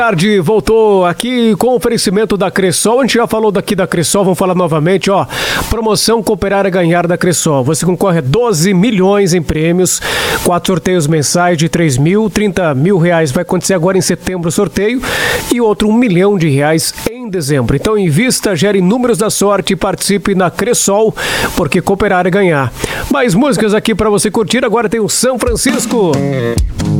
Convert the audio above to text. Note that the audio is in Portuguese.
Tarde voltou aqui com o oferecimento da Cressol. A gente já falou daqui da Cressol, vamos falar novamente, ó. Promoção Cooperar e Ganhar da Cressol. Você concorre a 12 milhões em prêmios, 4 sorteios mensais de 3 mil, 30 mil reais vai acontecer agora em setembro o sorteio e outro 1 milhão de reais em dezembro. Então invista, gere números da sorte e participe na Cressol, porque cooperar é ganhar. Mais músicas aqui para você curtir, agora tem o São Francisco.